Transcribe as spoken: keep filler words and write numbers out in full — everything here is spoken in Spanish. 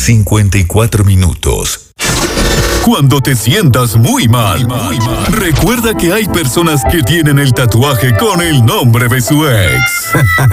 cincuenta y cuatro minutos. Cuando te sientas muy mal, muy mal, recuerda que hay personas que tienen el tatuaje con el nombre de su ex.